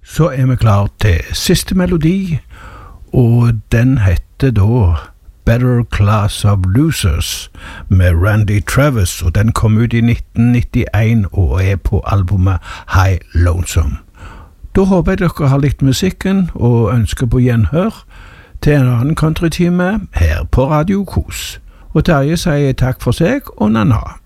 Så vi klar til siste melodi, og den heter da Better Class of Losers med Randy Travis, og den kom ut i 1991 og på albumet High Lonesome. Da håper jeg dere har likt musikken og ønsker på gjenhør til en annen countrytime her på Radio Kos. Og Terje sier takk for seg og nana.